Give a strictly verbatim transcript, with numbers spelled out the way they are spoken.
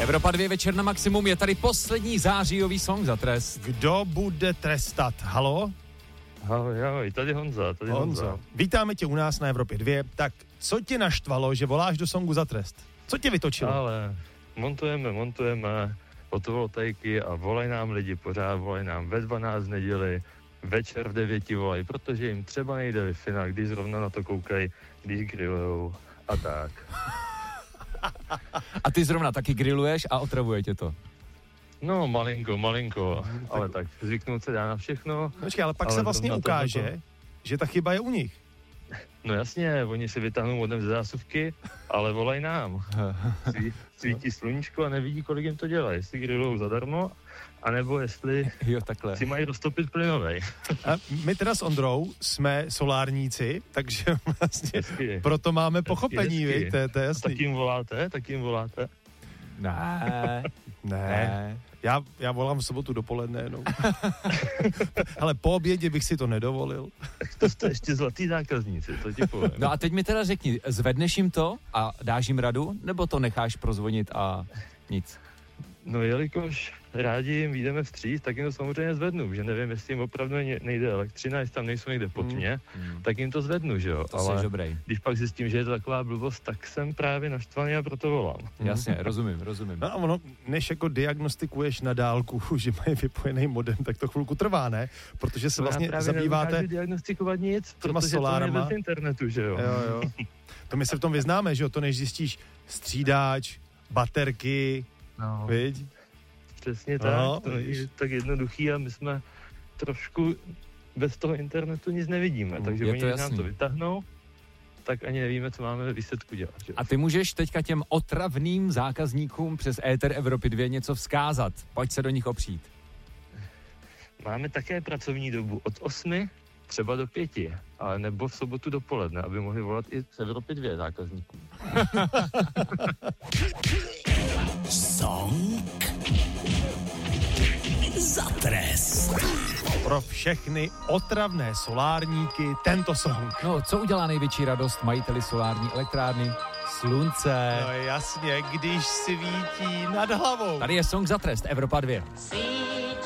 Evropa dva večer na maximum, je tady poslední zářijový song za trest. Kdo bude trestat? Halo? Ahoj, ahoj, tady Honza, tady Honza. Honza. Vítáme tě u nás na Evropě dva. Tak co tě naštvalo, že voláš do songu za trest? Co tě vytočilo? Ale montujeme, montujeme fotovoltaiky a volají nám lidi pořád, volají nám ve dvanáct neděli, večer v devěti volají, protože jim třeba nejde Wi-Fi, když zrovna na to koukají, když grillujou a tak. A ty zrovna taky grilluješ a otravuje tě to? No, malinko, malinko, ale tak zvyknout se dá na všechno. Počkej, ale pak ale se vlastně ukáže, to... že ta chyba je u nich. No jasně, oni si vytáhnou modem ze zásuvky, ale volají nám. Sví, svítí sluníčko a nevidí, kolik jim to dělá. Jestli grillujou zadarmo, anebo jestli jo, takhle. si mají roztopit plynovej. A my teda s Ondrou jsme solárníci, takže vlastně hezky, proto máme hezky, pochopení, hezky. Vy, to, to je jasný. A tak jim voláte, tak jim voláte. Ne, ne. Já, já volám v sobotu dopoledne jenom. Ale po obědě bych si to nedovolil. To jste ještě zlatý zákazníci, to ti povím. No a teď mi teda řekni, zvedneš jim to a dáš jim radu, nebo to necháš prozvonit a nic? No jelikož rádi jim vyjdeme vstříc, tak jim to samozřejmě zvednu, že nevím, jestli jim opravdu nejde elektřina, jestli tam nejsou někde pod mě, mm. tak jim to zvednu, že jo. To ale jsi dobrý. Když pak zjistím, že je to taková blbost, tak jsem právě naštvaný a proto volám. Jasně, rozumím, rozumím. No a ono, než jako diagnostikuješ na dálku, že mají vypojený modem, tak to chvilku trvá, ne? Protože se no vlastně já zabýváte... Já diagnostikovat nic, protože solárma. to je bez internetu, že jo. jo, jo. To my se v tom vyznáme, že jo, to než zjistíš střídač, baterky, no. Viď? Přesně tak, no, to je tak jednoduchý a my jsme trošku bez toho internetu nic nevidíme, mm, takže oni to nám to vytáhnou, tak ani nevíme, co máme ve výsledku dělat. Že? A ty můžeš teďka těm otravným zákazníkům přes éter Evropy dva něco vzkázat, pojď se do nich opřít. Máme také pracovní dobu od osmi třeba do pěti, ale nebo v sobotu dopoledne, aby mohli volat i z Evropy dva zákazníkům. Song za trest. Pro všechny otravné solárníky tento song. No, co udělá největší radost majiteli solární elektrárny? Slunce. No jasně, když svítí nad hlavou. Tady je song za trest, Evropa dva.